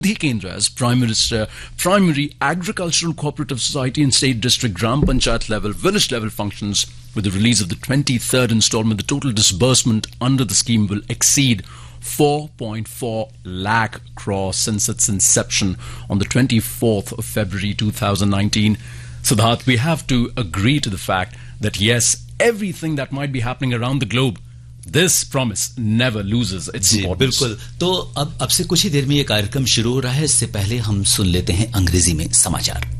Kendra as Prime Minister, primary agricultural cooperative society and state district Gram Panchayat level, village level functions with the release of the 23rd installment. The total disbursement under the scheme will exceed 4.4 lakh crore since its inception on the 24th of February 2019. Siddharth, we have to agree to the fact that yes, everything that might be happening around the globe, this promise never loses its importance. बिल्कुल। तो अब से कुछ ही देर में ये कार्यक्रम शुरू हो रहा है। इससे पहले हम सुन लेते हैं अंग्रेजी में समाचार।